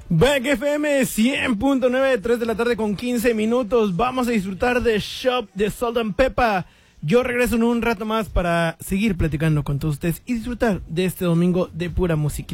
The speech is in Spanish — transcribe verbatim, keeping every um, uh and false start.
Back F M cien punto nueve, tres de la tarde con quince minutos. Vamos a disfrutar de Shop de Salt and Pepper. Yo regreso en un rato más para seguir platicando con todos ustedes y disfrutar de este domingo de pura musiquita.